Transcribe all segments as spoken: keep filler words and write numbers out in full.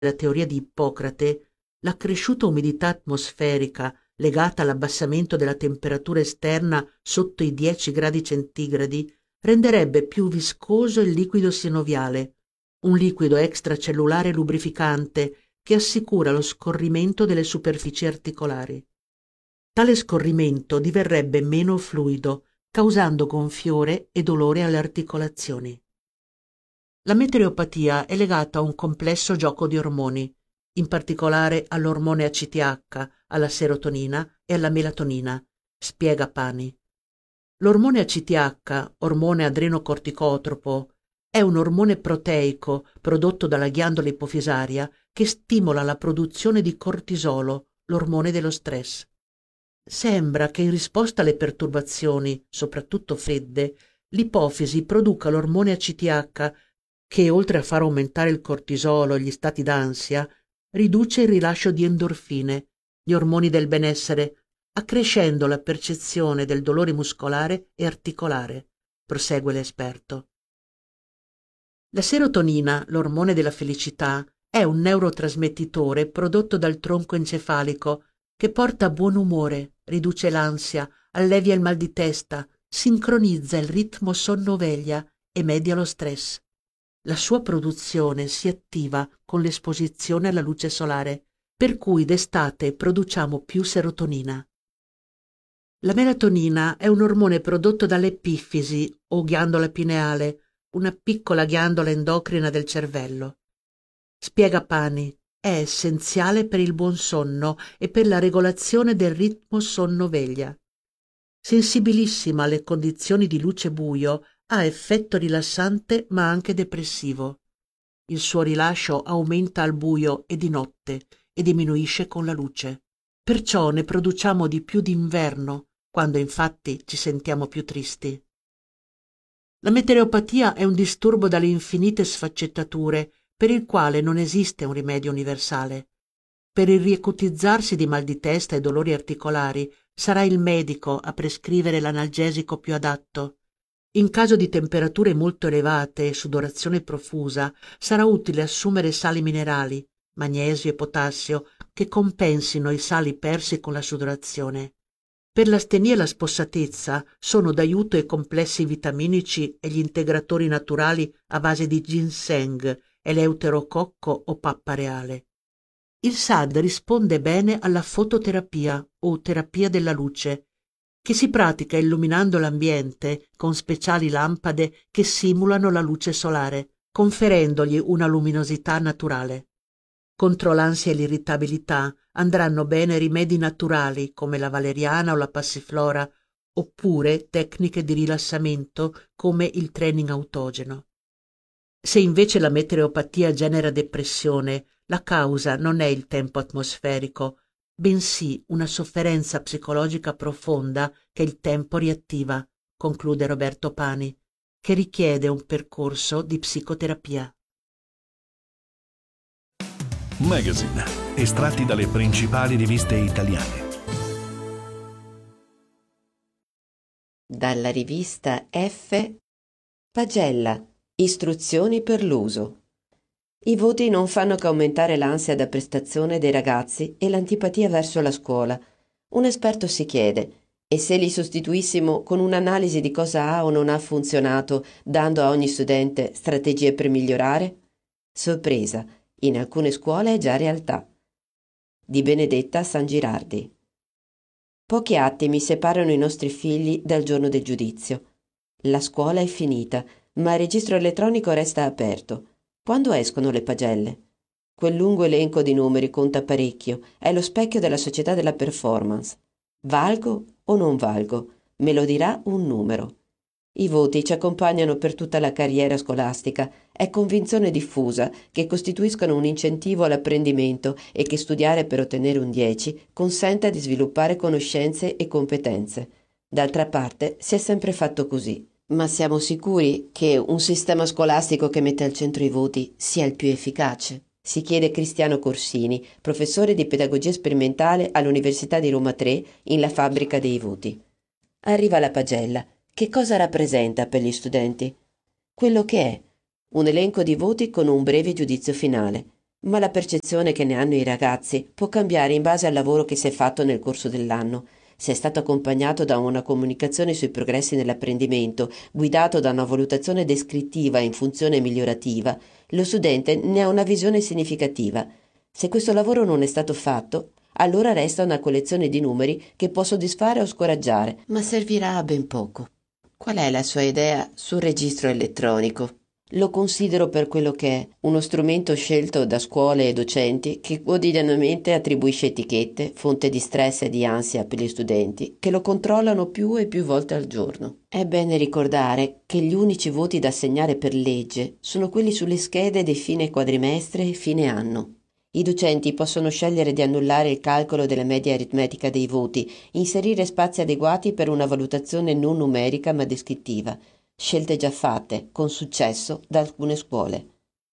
la teoria di Ippocrate, l'accresciuta umidità atmosferica legata all'abbassamento della temperatura esterna sotto i dieci gradi centigradi renderebbe più viscoso il liquido sinoviale, un liquido extracellulare lubrificante che assicura lo scorrimento delle superfici articolari. Tale scorrimento diverrebbe meno fluido, causando gonfiore e dolore alle articolazioni. La metereopatia è legata a un complesso gioco di ormoni, in particolare all'ormone A C T H, alla serotonina e alla melatonina, spiega Pani. L'ormone A C T H, ormone adrenocorticotropo, è un ormone proteico prodotto dalla ghiandola ipofisaria che stimola la produzione di cortisolo, l'ormone dello stress. Sembra che in risposta alle perturbazioni, soprattutto fredde, l'ipofisi produca l'ormone A C T H che, oltre a far aumentare il cortisolo e gli stati d'ansia, riduce il rilascio di endorfine, gli ormoni del benessere, accrescendo la percezione del dolore muscolare e articolare, prosegue l'esperto. La serotonina, l'ormone della felicità, è un neurotrasmettitore prodotto dal tronco encefalico che porta buon umore, riduce l'ansia, allevia il mal di testa, sincronizza il ritmo sonno-veglia e media lo stress. La sua produzione si attiva con l'esposizione alla luce solare, per cui d'estate produciamo più serotonina. La melatonina è un ormone prodotto dall'epifisi o ghiandola pineale, una piccola ghiandola endocrina del cervello. Spiega Pani, è essenziale per il buon sonno e per la regolazione del ritmo sonno-veglia. Sensibilissima alle condizioni di luce buio, ha effetto rilassante ma anche depressivo. Il suo rilascio aumenta al buio e di notte e diminuisce con la luce. Perciò ne produciamo di più d'inverno, quando infatti ci sentiamo più tristi. La metereopatia è un disturbo dalle infinite sfaccettature per il quale non esiste un rimedio universale. Per il riacutizzarsi di mal di testa e dolori articolari sarà il medico a prescrivere l'analgesico più adatto. In caso di temperature molto elevate e sudorazione profusa, sarà utile assumere sali minerali, magnesio e potassio, che compensino i sali persi con la sudorazione. Per l'astenia e la spossatezza sono d'aiuto i complessi vitaminici e gli integratori naturali a base di ginseng, eleuterococco o pappa reale. Il S A D risponde bene alla fototerapia o terapia della luce, che si pratica illuminando l'ambiente con speciali lampade che simulano la luce solare, conferendogli una luminosità naturale. Contro l'ansia e l'irritabilità andranno bene rimedi naturali come la valeriana o la passiflora, oppure tecniche di rilassamento come il training autogeno. Se invece la metereopatia genera depressione, la causa non è il tempo atmosferico, bensì una sofferenza psicologica profonda che il tempo riattiva, conclude Roberto Pani, che richiede un percorso di psicoterapia. Magazine, estratti dalle principali riviste italiane. Dalla rivista F. Pagella, istruzioni per l'uso. I voti non fanno che aumentare l'ansia da prestazione dei ragazzi e l'antipatia verso la scuola. Un esperto si chiede: e se li sostituissimo con un'analisi di cosa ha o non ha funzionato, dando a ogni studente strategie per migliorare? Sorpresa, in alcune scuole è già realtà. Di Benedetta San Girardi. Pochi attimi separano i nostri figli dal giorno del giudizio. La scuola è finita, ma il registro elettronico resta aperto. Quando escono le pagelle? Quel lungo elenco di numeri conta parecchio, è lo specchio della società della performance. Valgo o non valgo? Me lo dirà un numero. I voti ci accompagnano per tutta la carriera scolastica, è convinzione diffusa che costituiscono un incentivo all'apprendimento e che studiare per ottenere un dieci consenta di sviluppare conoscenze e competenze. D'altra parte si è sempre fatto così. Ma siamo sicuri che un sistema scolastico che mette al centro i voti sia il più efficace? Si chiede Cristiano Corsini, professore di pedagogia sperimentale all'Università di Roma tre in La fabbrica dei voti. Arriva la pagella. Che cosa rappresenta per gli studenti? Quello che è: un elenco di voti con un breve giudizio finale. Ma la percezione che ne hanno i ragazzi può cambiare in base al lavoro che si è fatto nel corso dell'anno. Se è stato accompagnato da una comunicazione sui progressi nell'apprendimento, guidato da una valutazione descrittiva in funzione migliorativa, lo studente ne ha una visione significativa. Se questo lavoro non è stato fatto, allora resta una collezione di numeri che può soddisfare o scoraggiare, ma servirà a ben poco. Qual è la sua idea sul registro elettronico? Lo considero per quello che è, uno strumento scelto da scuole e docenti che quotidianamente attribuisce etichette, fonte di stress e di ansia per gli studenti, che lo controllano più e più volte al giorno. È bene ricordare che gli unici voti da assegnare per legge sono quelli sulle schede di fine quadrimestre e fine anno. I docenti possono scegliere di annullare il calcolo della media aritmetica dei voti, inserire spazi adeguati per una valutazione non numerica ma descrittiva, scelte già fatte, con successo, da alcune scuole.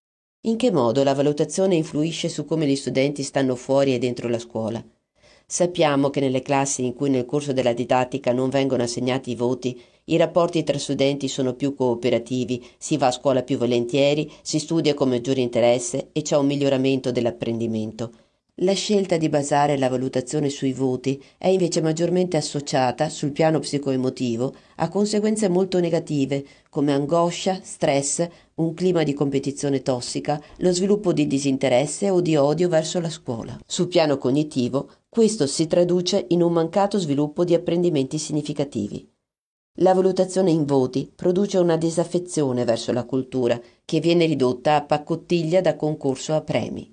In che modo la valutazione influisce su come gli studenti stanno fuori e dentro la scuola? Sappiamo che nelle classi in cui nel corso della didattica non vengono assegnati i voti, i rapporti tra studenti sono più cooperativi, si va a scuola più volentieri, si studia con maggiore interesse e c'è un miglioramento dell'apprendimento. La scelta di basare la valutazione sui voti è invece maggiormente associata, sul piano psicoemotivo, a conseguenze molto negative, come angoscia, stress, un clima di competizione tossica, lo sviluppo di disinteresse o di odio verso la scuola. Sul piano cognitivo, questo si traduce in un mancato sviluppo di apprendimenti significativi. La valutazione in voti produce una disaffezione verso la cultura, che viene ridotta a paccottiglia da concorso a premi.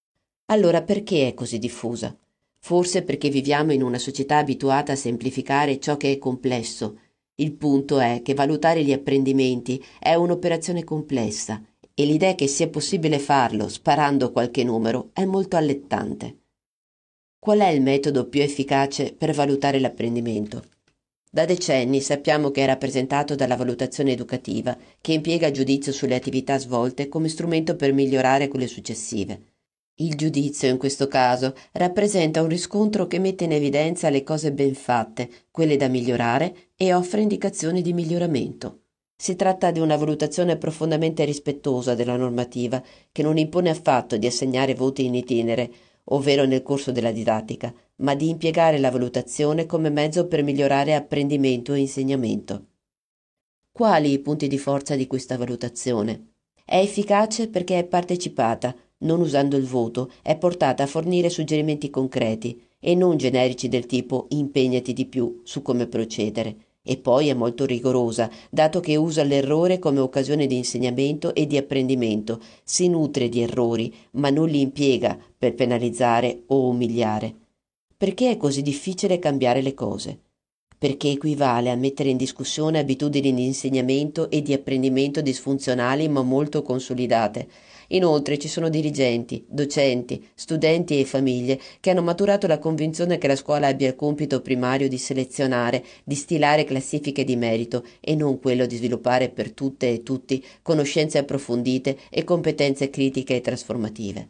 Allora perché è così diffusa? Forse perché viviamo in una società abituata a semplificare ciò che è complesso. Il punto è che valutare gli apprendimenti è un'operazione complessa e l'idea che sia possibile farlo sparando qualche numero è molto allettante. Qual è il metodo più efficace per valutare l'apprendimento? Da decenni sappiamo che è rappresentato dalla valutazione educativa, che impiega il giudizio sulle attività svolte come strumento per migliorare quelle successive. Il giudizio, in questo caso, rappresenta un riscontro che mette in evidenza le cose ben fatte, quelle da migliorare, e offre indicazioni di miglioramento. Si tratta di una valutazione profondamente rispettosa della normativa, che non impone affatto di assegnare voti in itinere, ovvero nel corso della didattica, ma di impiegare la valutazione come mezzo per migliorare apprendimento e insegnamento. Quali i punti di forza di questa valutazione? È efficace perché è partecipata, non usando il voto, è portata a fornire suggerimenti concreti e non generici del tipo impegnati di più su come procedere. E poi è molto rigorosa, dato che usa l'errore come occasione di insegnamento e di apprendimento, si nutre di errori, ma non li impiega per penalizzare o umiliare. Perché è così difficile cambiare le cose? Perché equivale a mettere in discussione abitudini di insegnamento e di apprendimento disfunzionali ma molto consolidate. Inoltre ci sono dirigenti, docenti, studenti e famiglie che hanno maturato la convinzione che la scuola abbia il compito primario di selezionare, di stilare classifiche di merito e non quello di sviluppare per tutte e tutti conoscenze approfondite e competenze critiche e trasformative.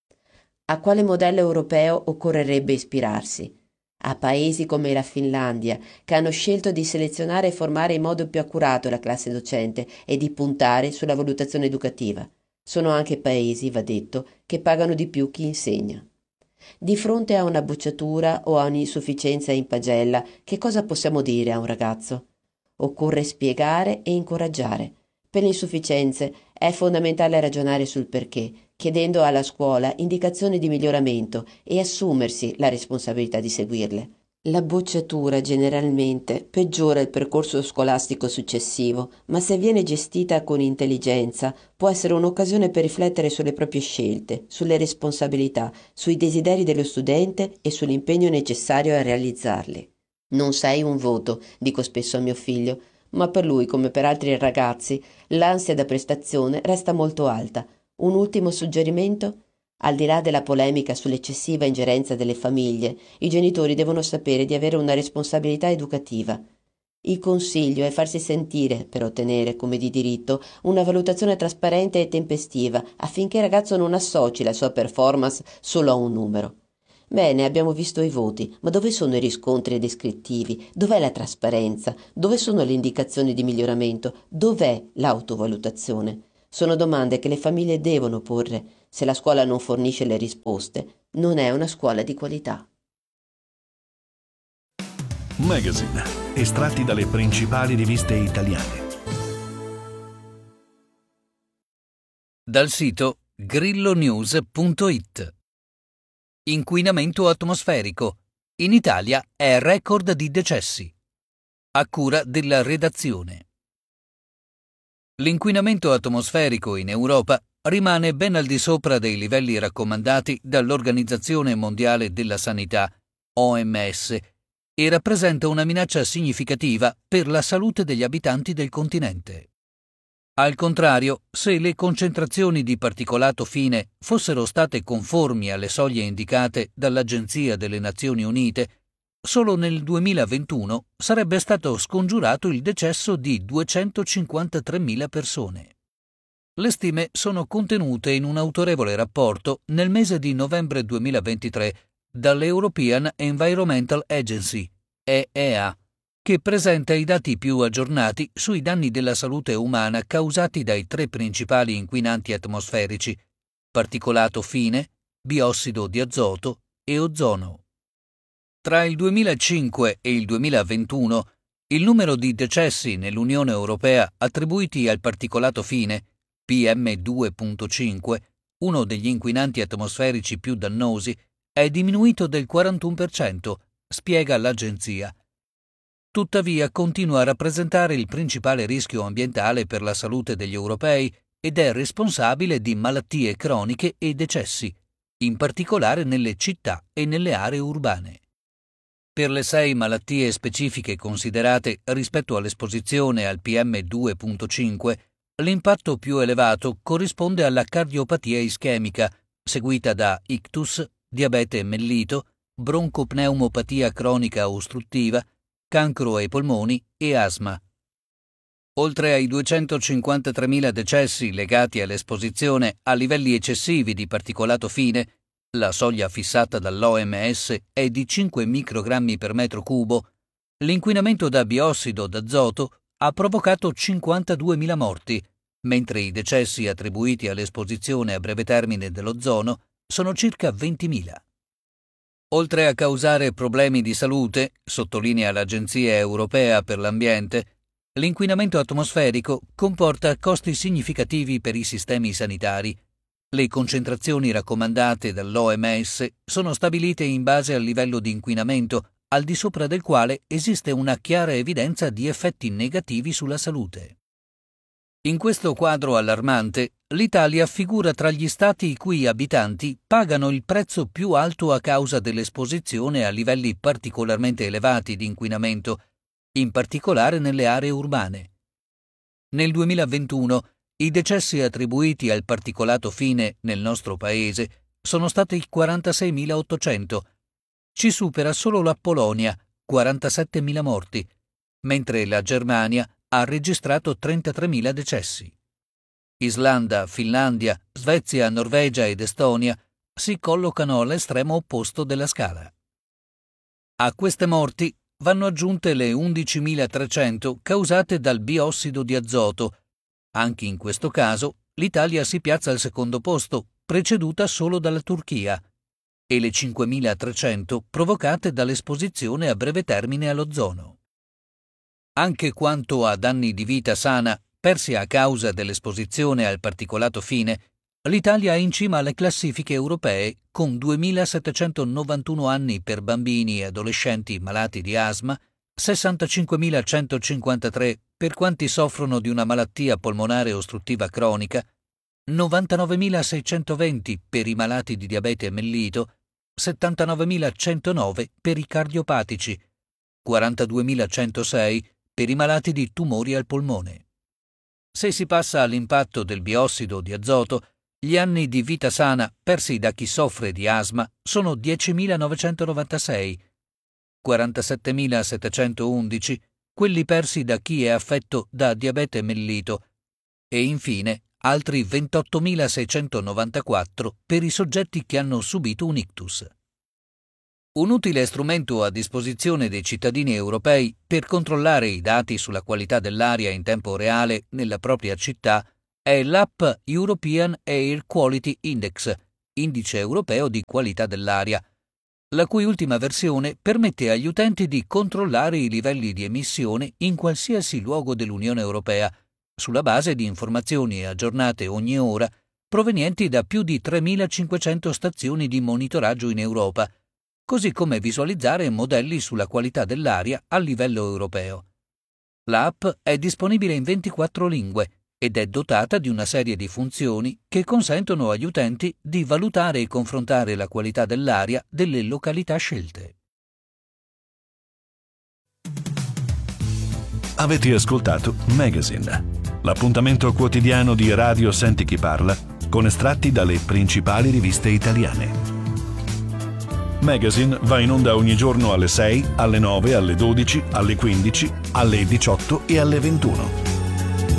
A quale modello europeo occorrerebbe ispirarsi? A paesi come la Finlandia, che hanno scelto di selezionare e formare in modo più accurato la classe docente e di puntare sulla valutazione educativa. Sono anche paesi, va detto, che pagano di più chi insegna. Di fronte a una bocciatura o a un'insufficienza in pagella, che cosa possiamo dire a un ragazzo? Occorre spiegare e incoraggiare. Per le insufficienze è fondamentale ragionare sul perché, chiedendo alla scuola indicazioni di miglioramento e assumersi la responsabilità di seguirle. La bocciatura generalmente peggiora il percorso scolastico successivo, ma se viene gestita con intelligenza può essere un'occasione per riflettere sulle proprie scelte, sulle responsabilità, sui desideri dello studente e sull'impegno necessario a realizzarli. Non sei un voto, dico spesso a mio figlio, ma per lui, come per altri ragazzi, l'ansia da prestazione resta molto alta. Un ultimo suggerimento? Al di là della polemica sull'eccessiva ingerenza delle famiglie, i genitori devono sapere di avere una responsabilità educativa. Il consiglio è farsi sentire per ottenere, come di diritto, una valutazione trasparente e tempestiva affinché il ragazzo non associ la sua performance solo a un numero. Bene, abbiamo visto i voti, ma dove sono i riscontri descrittivi? Dov'è la trasparenza? Dove sono le indicazioni di miglioramento? Dov'è l'autovalutazione? Sono domande che le famiglie devono porre. Se la scuola non fornisce le risposte, non è una scuola di qualità. Magazine, estratti dalle principali riviste italiane. Dal sito grillonews punto it. Inquinamento atmosferico. In Italia è record di decessi. A cura della redazione. L'inquinamento atmosferico in Europa rimane ben al di sopra dei livelli raccomandati dall'Organizzazione Mondiale della Sanità, O M S, e rappresenta una minaccia significativa per la salute degli abitanti del continente. Al contrario, se le concentrazioni di particolato fine fossero state conformi alle soglie indicate dall'Agenzia delle Nazioni Unite, solo nel duemilaventuno sarebbe stato scongiurato il decesso di duecentocinquantatremila persone. Le stime sono contenute in un autorevole rapporto nel mese di novembre duemilaventitré dall'European Environmental Agency, E E A, che presenta i dati più aggiornati sui danni della salute umana causati dai tre principali inquinanti atmosferici: particolato fine, biossido di azoto e ozono. Tra il duemilacinque e il duemilaventuno, il numero di decessi nell'Unione Europea attribuiti al particolato fine, P M due virgola cinque, uno degli inquinanti atmosferici più dannosi, è diminuito del quarantuno per cento, spiega l'agenzia. Tuttavia continua a rappresentare il principale rischio ambientale per la salute degli europei ed è responsabile di malattie croniche e decessi, in particolare nelle città e nelle aree urbane. Per le sei malattie specifiche considerate rispetto all'esposizione al P M due virgola cinque, l'impatto più elevato corrisponde alla cardiopatia ischemica, seguita da ictus, diabete mellito, broncopneumopatia cronica ostruttiva, cancro ai polmoni e asma. Oltre ai duecentocinquantatremila decessi legati all'esposizione a livelli eccessivi di particolato fine, la soglia fissata dall'O M S è di cinque microgrammi per metro cubo, l'inquinamento da biossido d'azoto ha provocato cinquantaduemila morti, mentre i decessi attribuiti all'esposizione a breve termine dell'ozono sono circa ventimila. Oltre a causare problemi di salute, sottolinea l'Agenzia Europea per l'Ambiente, l'inquinamento atmosferico comporta costi significativi per i sistemi sanitari. Le concentrazioni raccomandate dall'O M S sono stabilite in base al livello di inquinamento, al di sopra del quale esiste una chiara evidenza di effetti negativi sulla salute. In questo quadro allarmante, l'Italia figura tra gli stati i cui abitanti pagano il prezzo più alto a causa dell'esposizione a livelli particolarmente elevati di inquinamento, in particolare nelle aree urbane. Nel duemilaventuno, i decessi attribuiti al particolato fine nel nostro paese sono stati quarantaseimilaottocento. Ci supera solo la Polonia, quarantasettemila morti, mentre la Germania ha registrato trentatremila decessi. Islanda, Finlandia, Svezia, Norvegia ed Estonia si collocano all'estremo opposto della scala. A queste morti vanno aggiunte le undicimilatrecento causate dal biossido di azoto. Anche in questo caso l'Italia si piazza al secondo posto, preceduta solo dalla Turchia, e le cinquemilatrecento provocate dall'esposizione a breve termine all'ozono. Anche quanto a danni di vita sana persi a causa dell'esposizione al particolato fine, l'Italia è in cima alle classifiche europee con duemilasettecentonovantuno anni per bambini e adolescenti malati di asma, sessantacinquemilacentocinquantatré per quanti soffrono di una malattia polmonare ostruttiva cronica, novantanovemilaseicentoventi per i malati di diabete mellito, settantanovemilacentonove per i cardiopatici, quarantaduemilacentosei per i malati di tumori al polmone. Se si passa all'impatto del biossido di azoto, gli anni di vita sana persi da chi soffre di asma sono diecimilanovecentonovantasei, quarantasettemilasettecentoundici quelli persi da chi è affetto da diabete mellito e infine altri ventottomilaseicentonovantaquattro per i soggetti che hanno subito un ictus. Un utile strumento a disposizione dei cittadini europei per controllare i dati sulla qualità dell'aria in tempo reale nella propria città è l'App European Air Quality Index, indice europeo di qualità dell'aria, la cui ultima versione permette agli utenti di controllare i livelli di emissione in qualsiasi luogo dell'Unione Europea, sulla base di informazioni aggiornate ogni ora provenienti da più di tremilacinquecento stazioni di monitoraggio in Europa, così come visualizzare modelli sulla qualità dell'aria a livello europeo. L'app è disponibile in ventiquattro lingue ed è dotata di una serie di funzioni che consentono agli utenti di valutare e confrontare la qualità dell'aria delle località scelte. Avete ascoltato Magazine, l'appuntamento quotidiano di Radio Senti Chi Parla con estratti dalle principali riviste italiane. Magazine va in onda ogni giorno alle sei, alle nove, alle dodici, alle quindici, alle diciotto e alle ventuno.